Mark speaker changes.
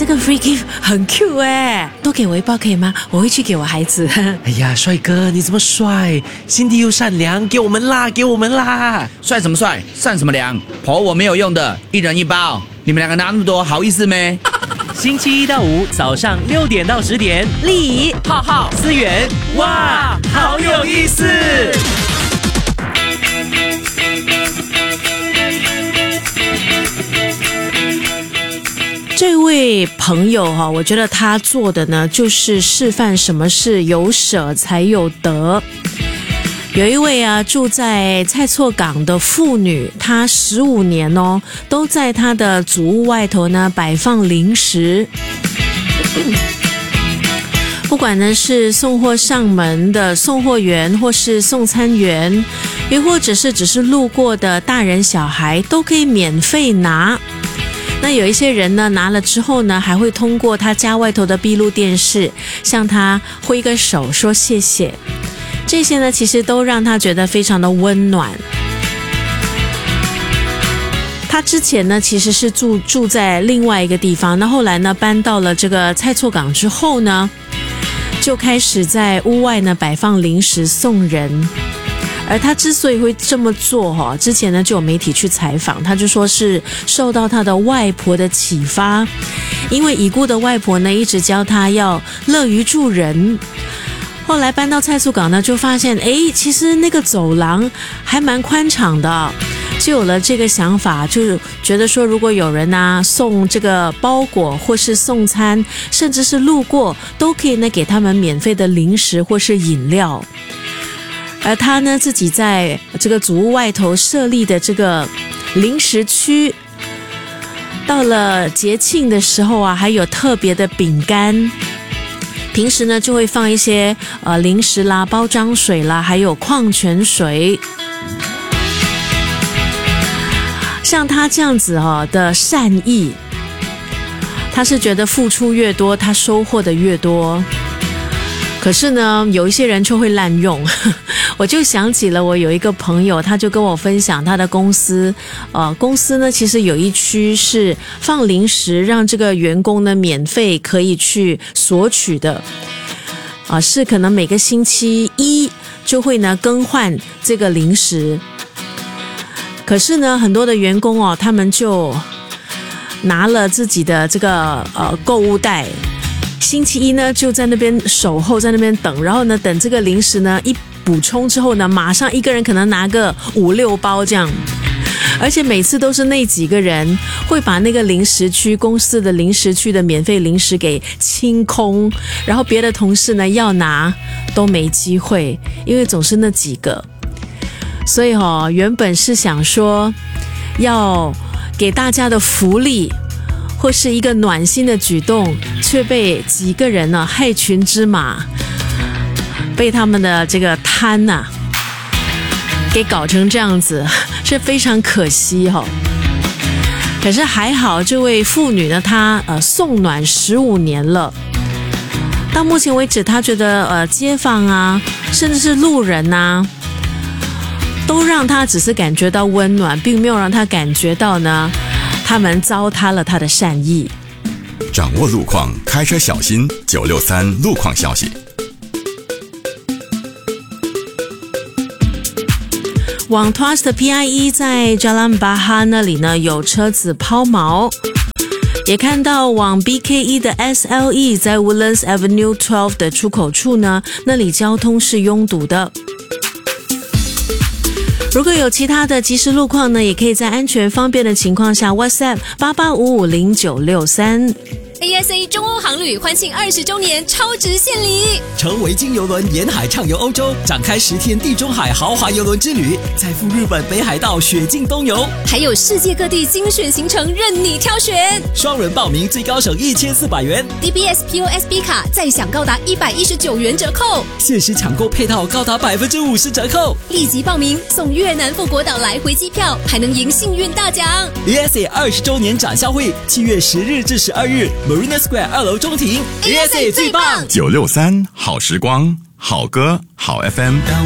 Speaker 1: 这个 free gift 很 cute 哎，多给我一包可以吗？我会去给我孩子。
Speaker 2: 哎呀，帅哥，你这么帅，心地又善良，给我们啦，给我们啦！
Speaker 3: 帅什么帅？善什么良？婆我没有用的，一人一包。你们两个拿那么多，好意思没？
Speaker 4: 星期一到五早上6点到10点，
Speaker 1: 丽
Speaker 4: 浩浩、思源，哇，好有意思！
Speaker 1: 这位朋友哈，我觉得他做的呢，就是示范什么是有舍才有得。有一位住在蔡厝港的妇女，她15年都在她的祖屋外头呢摆放零食。不管呢是送货上门的送货员，或是送餐员，又或者是只是路过的大人小孩，都可以免费拿。那有一些人呢，拿了之后呢，还会通过他家外头的闭路电视向他挥个手说谢谢。这些呢，其实都让他觉得非常的温暖。他之前呢，其实是住在另外一个地方，那后来呢，搬到了这个蔡厝港之后呢，就开始在屋外呢摆放零食送人。而他之所以会这么做之前呢就有媒体去采访，他就说是受到他的外婆的启发，因为已故的外婆呢一直教他要乐于助人。后来搬到蔡厝港呢，就发现其实那个走廊还蛮宽敞的，就有了这个想法，就是觉得说如果有人送这个包裹或是送餐，甚至是路过，都可以呢给他们免费的零食或是饮料。而他呢自己在这个祖屋外头设立的这个零食区，到了节庆的时候还有特别的饼干，平时呢就会放一些零食啦、包装水啦，还有矿泉水。像他这样子的善意，他是觉得付出越多，他收获的越多。可是呢，有一些人就会滥用。我就想起了我有一个朋友，他就跟我分享他的公司，公司呢其实有一区是放零食，让这个员工呢免费可以去索取的，是可能每个星期一就会呢更换这个零食。可是呢，很多的员工他们就拿了自己的这个购物袋，星期一呢就在那边守候，在那边等，然后呢等这个零食呢一补充之后呢，马上一个人可能拿个5-6包这样，而且每次都是那几个人会把那个零食区，公司的零食区的免费零食给清空，然后别的同事呢要拿都没机会，因为总是那几个。所以原本是想说要给大家的福利或是一个暖心的举动，却被几个人呢害群之马，被他们的这个贪给搞成这样子，是非常可惜可是还好，这位妇女呢，她送暖15年了，到目前为止，她觉得街坊甚至是路人都让她只是感觉到温暖，并没有让她感觉到呢他们糟蹋了她的善意。
Speaker 5: 掌握路况，开车小心。963路况消息。
Speaker 1: 往 Tuas 的 PIE 在 Jalan Bahar 那里呢有车子抛锚，也看到往 BKE 的 SLE 在 Woodlands Avenue 12的出口处呢，那里交通是拥堵的。如果有其他的即时路况呢，也可以在安全方便的情况下 WhatsApp 88550963。
Speaker 6: ASA 中欧航旅欢庆20周年超值献礼，
Speaker 7: 乘维京邮轮沿海畅游欧洲，展开10天地中海豪华邮轮之旅，再赴日本北海道雪境东游，
Speaker 6: 还有世界各地精选行程任你挑选。
Speaker 7: 双人报名最高省1400元，
Speaker 6: DBS POSB 卡再享高达119元折扣，
Speaker 7: 限时抢购配套高达50%折扣。
Speaker 6: 立即报名送越南富国岛来回机票，还能赢幸运大奖。
Speaker 7: ASA 20周年展销会7月10日至12日Marina Square 2楼中庭
Speaker 6: ASA 最棒
Speaker 5: 963好时光，好歌好 FM。